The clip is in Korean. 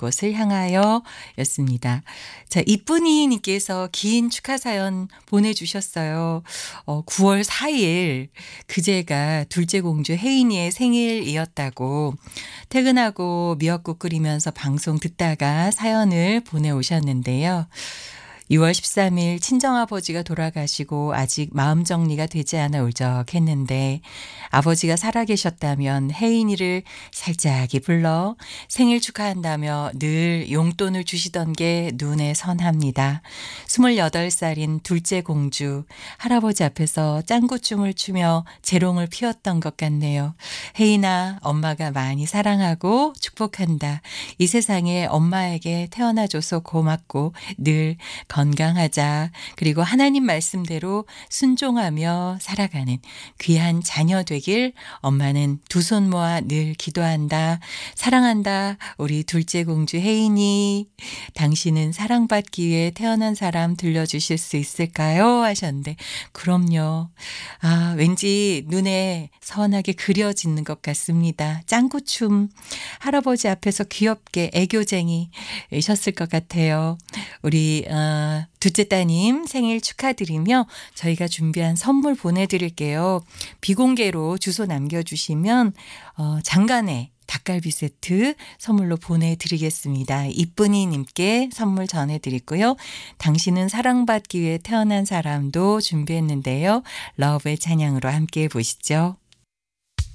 곳을 향하여 였습니다. 자, 이쁜이 님께서 긴 축하 사연 보내주셨어요. 9월 4일 그제가 둘째 공주 혜인이의 생일이었다고 퇴근하고 미역국 끓이면서 방송 듣다가 사연을 보내오셨는데요. 6월 13일 친정아버지가 돌아가시고 아직 마음 정리가 되지 않아 울적했는데 아버지가 살아계셨다면 혜인이를 살짝이 불러 생일 축하한다며 늘 용돈을 주시던 게 눈에 선합니다. 28살인 둘째 공주 할아버지 앞에서 짱구춤을 추며 재롱을 피웠던 것 같네요. 혜인아, 엄마가 많이 사랑하고 축복한다. 이 세상에 엄마에게 태어나줘서 고맙고 늘 건강하자. 그리고 하나님 말씀대로 순종하며 살아가는 귀한 자녀 되길 엄마는 두 손 모아 늘 기도한다. 사랑한다. 우리 둘째 공주 혜인이. 당신은 사랑받기 위해 태어난 사람 들려주실 수 있을까요? 하셨는데 그럼요. 아, 왠지 눈에 선하게 그려지는 것 같습니다. 짱구춤 할아버지 앞에서 귀엽게 애교쟁이셨을 것 같아요. 우리 둘째 따님 생일 축하드리며 저희가 준비한 선물 보내드릴게요. 비공개로 주소 남겨주시면 장간의 닭갈비 세트 선물로 보내드리겠습니다. 이쁜이 님께 선물 전해드리고요. 당신은 사랑받기 위해 태어난 사람도 준비했는데요. 러브의 찬양으로 함께 보시죠.